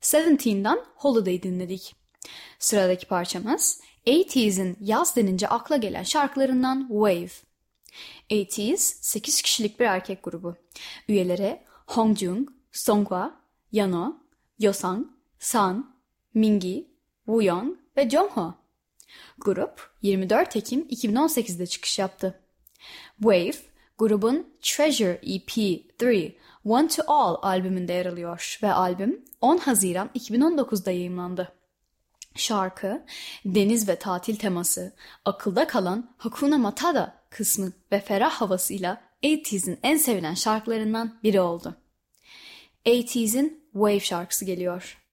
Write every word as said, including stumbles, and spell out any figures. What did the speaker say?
Seventeen'den Holiday dinledik. Sıradaki parçamız seksenlerin yaz denince akla gelen şarkılarından Wave. seksenler sekiz kişilik bir erkek grubu. Üyeleri Hongjoong, Songhwa, Yano, Yosang, San, Mingi, Wooyoung ve Jongho. Grup yirmi dört Ekim iki bin on sekizde çıkış yaptı. Wave, grubun Treasure E P üç One to All albümünde yer alıyor ve albüm on Haziran iki bin on dokuzda yayımlandı. Şarkı, deniz ve tatil teması, akılda kalan Hakuna Matata kısmı ve ferah havasıyla seksenlerin en sevilen şarkılarından biri oldu. seksenlerin Wave şarkısı geliyor.